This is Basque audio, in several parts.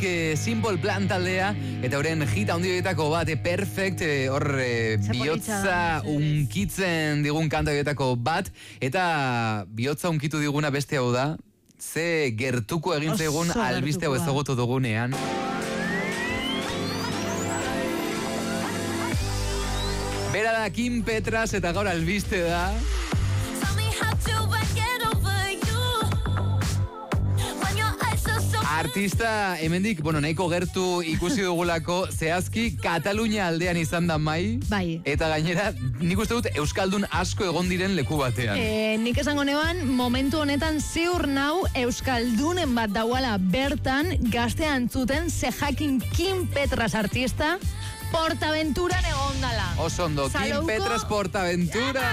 Simple Plan taldea, eta horren hit handioetako bat, perfect, hor bihotza unkitzen digun kanta horietako bat, eta bihotza unkitu diguna beste hau da, ze gertuko egin zaigun albiste hau ezagutu dugunean. Bera da Kim Petras eta gaur albiste da. Artista hemendik, nahiko gertu ikusi dugulako, zehazki Katalunia aldean izan da mai. Bai. Eta gainera, nik uste dut Euskaldun asko egon diren leku batean. Nik esango neban, momentu honetan ziur nau Euskaldunen bat dauala bertan gaztean zuten ze jakin Kim Petras artista Portaventuran egondala. Oso ondo, Kim Petras Portaventura.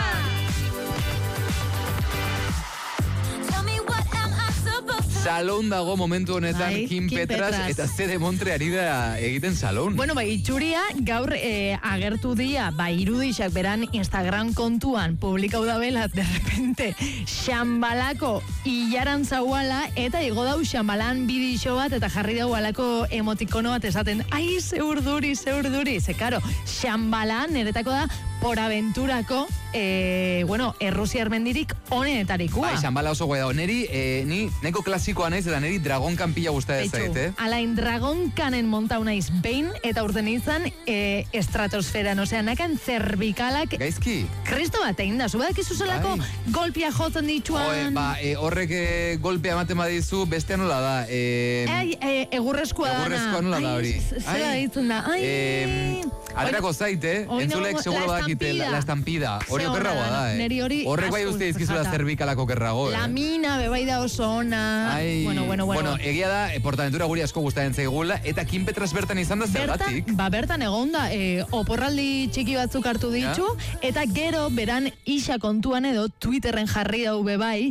Salón dago momentu honetan Kim Petras eta ze demontre ari da egiten salón. Itxuria gaur agertu dia, irudixak beran Instagram kontuan publikau da bela, de repente Xambalako hilaran zauala eta igo dau Xambalan bidixo bat eta jarri dau alako emotikono bat esaten, ai, zeur duri, ze karo, Xambalan eretako da Poraventurako, Errusiar mendirik honenetarikoa. Xambala oso guai dago. Ni neko klasikoa naiz eta neri Dragon Kan pila guztia ezait, Alain Dragon Kanen montau naiz behin eta urten izan estratosferan, nakan zerbikalak gaizki. Kristo bat egin da, zubadak izuzolako golpia jotzen dituan. Horrek golpea ematen badizu, bestea nola da. Egurrezkoa dana. Egurrezkoa nola da hori. Zera ditzen da. Aterako zait, entzulek seguro badakite la estampida. Hori okerragoa da, Horrek bai uste izkizula zerbikalako okerrago, La mina, bebai da oso ona. Bueno. Egia da, Portaventura guri asko guztaren zaigula, eta Kim Petras bertan izan da zergatik. Bertan egonda, oporraldi txiki batzuk hartu ditu, eta gero beran isa kontuan edo Twitterren jarri dau bebai.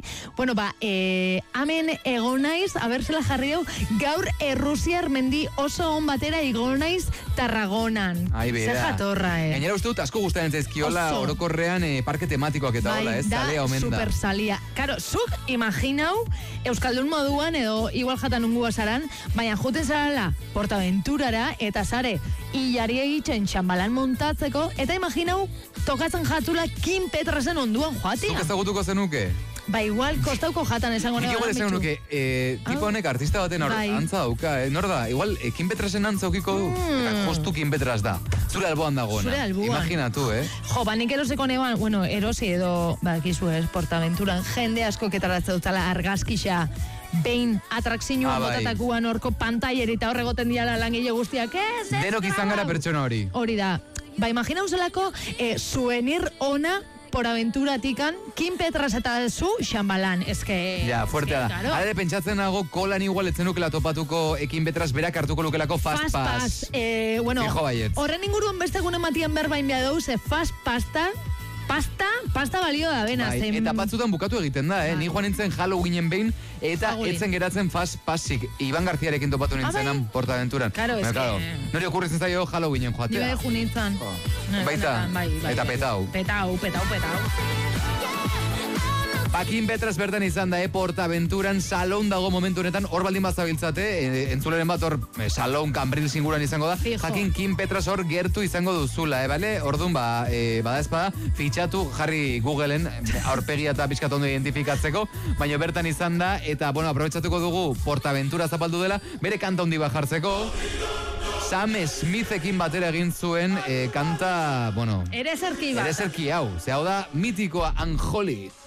Hemen egon naiz, aberzela jarri dau, gaur Errusiar mendi oso on batera egon naiz Tarragonan. Zer jatorra, Gainera uste dut asko guztaren zaizkiola orokorrean parke tematikoak eta hola, salea omen da. Super salia. Karo, zuk imaginau Euskaldun moduan edo igual jatan ungu basaran, baina juten zarala Portaventurara eta zare hilari egiten Xambalan montatzeko, eta imaginau tokatzen jatula Kim Petrasen onduan joatia. Zuk ezagutuko zenuke? Igual kostauko jatan esango nahi. Nik igual esango nuke, tipo honek artista baten antza dauka, nor da? Igual, Kim Petrasen antza aukiko du, eta justu Kim Petras da. Zure alboan dagoena. Zure alboan. Imaginatu, nik eroseko neban, erosi edo, kizu Portaventuran, jende asko ketaratzen dutala argazkixa, behin atrakzinua botatakuan orko pantaileri eta horregoten diala langile guztiak, denok izan gara pertsona hori. Hori da. Imagina uzelako, suenir ona Portaventuratik Kim Petras eta zu Xambalan, fuertea da. Hala pentsatzen nago kolan igual etzenukela topatuko Kim Petras berak hartuko lukelako Fast Pass. Horren inguruan beste gune matian berbain behar dauz, Fast Pasta balio da bena. Eta batzutan bukatu egiten da, Ni joan nintzen Halloweenen behin, eta etzen geratzen Fast Passik. Iban Garziarekin topatu nintzenan Portaventuran. Nori okurritzen zaio Halloweenen joatea. Nire jo nintzen. Baita, eta petau. Petau. Kim Petras bertan izan da, Portaventuran salón dago momentu honetan, hor baldin bazabiltzate, entzuleren bat hor salón Cambrils inguruan izango da, jakin Kim Petras hor gertu izango duzula, bale? Orduan, bada espada, fitxatu jarri Googleen, aurpegia eta pixkat ondo identifikatzeko, baina bertan izan da, eta, aprobetxatuko dugu Portaventura zapaldu dela, bere kanta handi bat jartzeko, Sam Smithekin batera egin zuen kanta, Erezerki bat. Erezerki hau, ze hau da mitikoa Unholy.